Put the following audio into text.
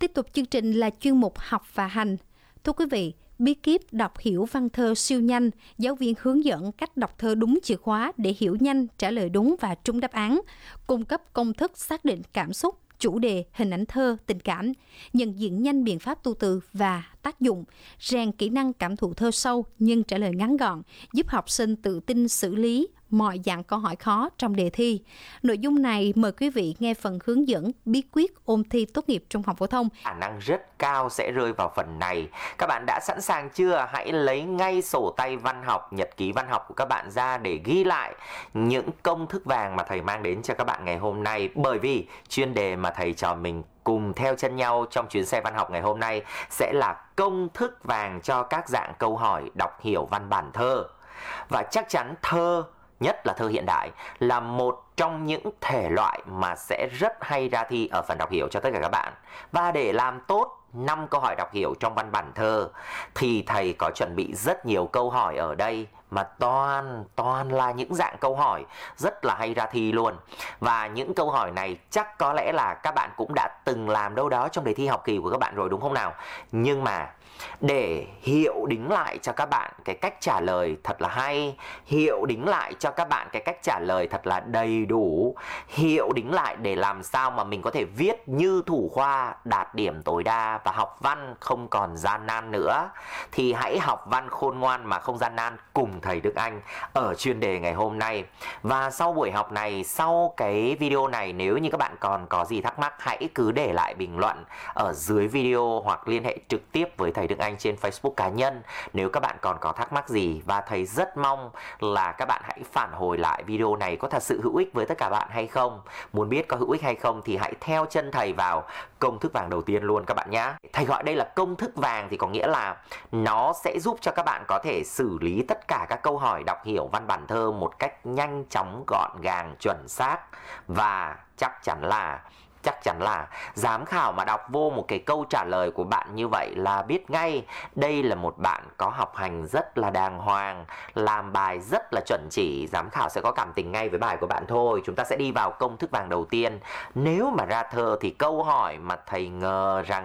Tiếp tục chương trình là chuyên mục học và hành. Thưa quý vị, bí kíp đọc hiểu văn thơ siêu nhanh, giáo viên hướng dẫn cách đọc thơ đúng chìa khóa để hiểu nhanh, trả lời đúng và trúng đáp án, cung cấp công thức xác định cảm xúc, chủ đề, hình ảnh thơ, tình cảm, nhận diện nhanh biện pháp tu từ và tác dụng, rèn kỹ năng cảm thụ thơ sâu nhưng trả lời ngắn gọn, giúp học sinh tự tin xử lý mọi dạng câu hỏi khó trong đề thi. Nội dung này mời quý vị nghe phần hướng dẫn bí quyết ôn thi tốt nghiệp trung học phổ thông. Khả năng rất cao sẽ rơi vào phần này. Các bạn đã sẵn sàng chưa? Hãy lấy ngay sổ tay văn học, nhật ký văn học của các bạn ra để ghi lại những công thức vàng mà thầy mang đến cho các bạn ngày hôm nay. Bởi vì chuyên đề mà thầy trò mình cùng theo chân nhau trong chuyến xe văn học ngày hôm nay sẽ là công thức vàng cho các dạng câu hỏi đọc hiểu văn bản thơ. Và chắc chắn thơ, nhất là thơ hiện đại, là một trong những thể loại mà sẽ rất hay ra thi ở phần đọc hiểu cho tất cả các bạn. Và để làm tốt 5 câu hỏi đọc hiểu trong văn bản thơ thì thầy có chuẩn bị rất nhiều câu hỏi ở đây mà toàn là những dạng câu hỏi rất là hay ra thi luôn. Và những câu hỏi này chắc có lẽ là các bạn cũng đã từng làm đâu đó trong đề thi học kỳ của các bạn rồi, đúng không nào? Nhưng mà để hiệu đính lại cho các bạn cái cách trả lời thật là hay, hiệu đính lại cho các bạn cái cách trả lời thật là đầy đủ, hiệu đính lại để làm sao mà mình có thể viết như thủ khoa, đạt điểm tối đa và học văn không còn gian nan nữa, thì hãy học văn khôn ngoan mà không gian nan cùng thầy Đức Anh ở chuyên đề ngày hôm nay. Và sau buổi học này, sau cái video này, nếu như các bạn còn có gì thắc mắc, hãy cứ để lại bình luận ở dưới video hoặc liên hệ trực tiếp với thầy Đức Anh trên Facebook cá nhân nếu các bạn còn có thắc mắc gì. Và thầy rất mong là các bạn hãy phản hồi lại video này có thật sự hữu ích với tất cả bạn hay không. Muốn biết có hữu ích hay không thì hãy theo chân thầy vào công thức vàng đầu tiên luôn các bạn nhé. Thầy gọi đây là công thức vàng thì có nghĩa là nó sẽ giúp cho các bạn có thể xử lý tất cả các câu hỏi đọc hiểu văn bản thơ một cách nhanh chóng, gọn gàng, chuẩn xác. Và chắc chắn là giám khảo mà đọc vô một cái câu trả lời của bạn như vậy là biết ngay đây là một bạn có học hành rất là đàng hoàng, làm bài rất là chuẩn chỉ. Giám khảo sẽ có cảm tình ngay với bài của bạn thôi. Chúng ta sẽ đi vào công thức vàng đầu tiên. Nếu mà ra thơ thì câu hỏi mà thầy ngờ rằng